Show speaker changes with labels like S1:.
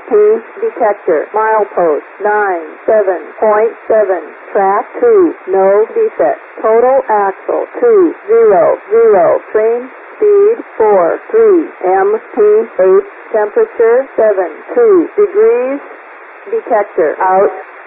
S1: detector, milepost 97.7, track 2, no defect, total axle 200, train speed 43, MP8, temperature 72 degrees, detector out.